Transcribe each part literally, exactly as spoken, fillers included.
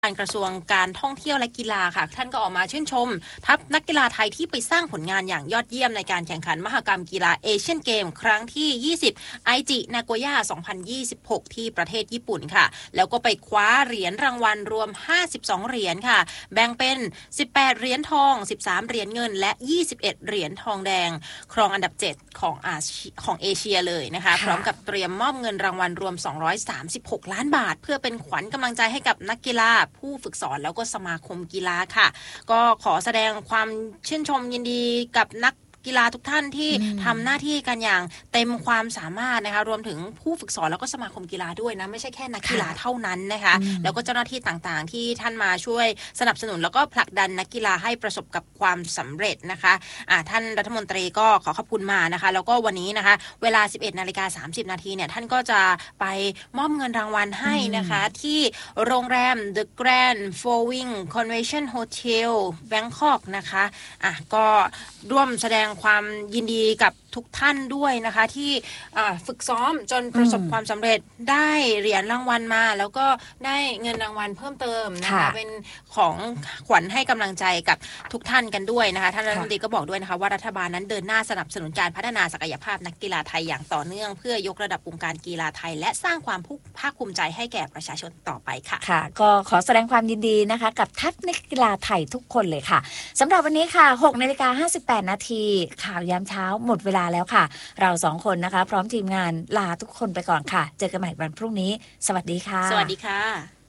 การกระทรวงการท่องเที่ยวและกีฬาค่ะท่านก็ออกมาชื่นชมทัพนักกีฬาไทยที่ไปสร้างผลงานอย่างยอดเยี่ยมในการแข่งขันมหกรรมกีฬาเอเชียนเกมครั้งที่ยี่สิบไอจินาโกย่าสองพันยี่สิบหกที่ประเทศญี่ปุ่นค่ะแล้วก็ไปคว้าเหรียญรางวัลรวมห้าสิบสองเหรียญค่ะแบ่งเป็นสิบแปดเหรียญทองสิบสามเหรียญเงินและยี่สิบเอ็ดเหรียญทองแดงครองอันดับเจ็ดของอาของเอเชียเลยนะคะพร้อมกับเตรียมมอบเงินรางวัลรวมสองร้อยสามสิบหกล้านบาทเพื่อเป็นขวัญกำลังใจให้กับนักกีฬาผู้ฝึกสอนแล้วก็สมาคมกีฬาค่ะก็ขอแสดงความชื่นชมยินดีกับนักกีฬาทุกท่านที่ทำหน้าที่กันอย่างเต็มความสามารถนะคะรวมถึงผู้ฝึกสอนแล้วก็สมาคมกีฬาด้วยนะไม่ใช่แค่นักกีฬาเท่านั้นนะคะแล้วก็เจ้าหน้าที่ต่างๆที่ท่านมาช่วยสนับสนุนแล้วก็ผลักดันนักกีฬาให้ประสบกับความสำเร็จนะคะะท่านรัฐมนตรีก็ขอขอบคุณมานะคะแล้วก็วันนี้นะคะเวลา สิบเอ็ดนาฬิกาสามสิบนาทีเนี่ยท่านก็จะไปมอบเงินรางวัลให้นะคะที่โรงแรม The Grand Flowing Convention Hotel Bangkok นะคะอ่ะก็ร่วมแสดงความยินดีกับทุกท่านด้วยนะคะที่ฝึกซ้อมจนประสบความสำเร็จได้เหรียญรางวัลมาแล้วก็ได้เงินรางวัลเพิ่มเติมนะคะเป็นของขวัญให้กำลังใจกับทุกท่านกันด้วยนะคะท่านรัฐมนตรีก็บอกด้วยนะคะว่ารัฐบาลนั้นเดินหน้าสนับสนุนการพัฒนาศักยภาพนักกีฬาไทยอย่างต่อเนื่องเพื่อยกระดับวงการกีฬาไทยและสร้างความภาคภูมิใจให้แก่ประชาชนต่อไปค่ะค่ะก็ขอแสดงความยินดีนะคะกับทัพนักกีฬาไทยทุกคนเลยค่ะสำหรับวันนี้ค่ะ หกนาฬิกาห้าสิบแปดนาทีข่าวยามเช้าหมดเวลาแล้วค่ะเราสองคนนะคะพร้อมทีมงานลาทุกคนไปก่อนค่ะเจอกันใหม่วันพรุ่งนี้สวัสดีค่ะสวัสดีค่ะ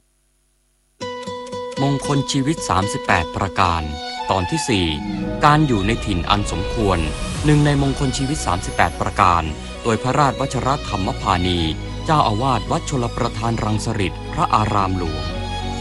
มงคลชีวิตสามสิบแปดประการตอนที่สี่การอยู่ในถิ่นอันสมควรหนึ่งในมงคลชีวิตสามสิบแปดประการโดยพระราชวชรธรรมพานีเจ้าอาวาสวัดชลประทานรังสฤษพระอารามหลวง